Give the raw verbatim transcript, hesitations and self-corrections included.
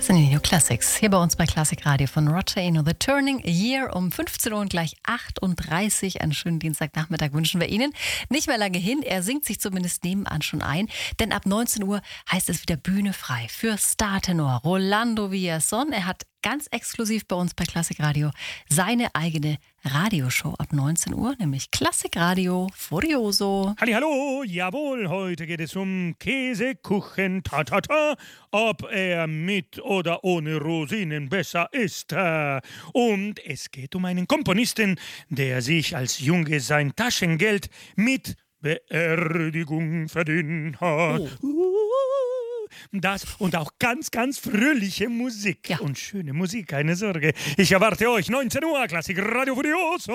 Das sind die New Classics. Hier bei uns bei Classic Radio von Roger Eno. The Turning Year um fünfzehn Uhr und gleich achtunddreißig. Einen schönen Dienstagnachmittag wünschen wir Ihnen. Nicht mehr lange hin. Er singt sich zumindest nebenan schon ein. Denn ab neunzehn Uhr heißt es wieder Bühne frei für Startenor Rolando Villazón. Er hat ganz exklusiv bei uns bei Classic Radio seine eigene Radioshow ab neunzehn Uhr, nämlich Classic Radio Furioso. Hallihallo, jawohl, heute geht es um Käsekuchen, ta ta ta, ob er mit oder ohne Rosinen besser ist. Und es geht um einen Komponisten, der sich als Junge sein Taschengeld mit Beerdigung verdient hat. Oh. Das und auch ganz, ganz fröhliche Musik. Ja. Und schöne Musik, keine Sorge. Ich erwarte euch neunzehn Uhr, Classic Radio Furioso.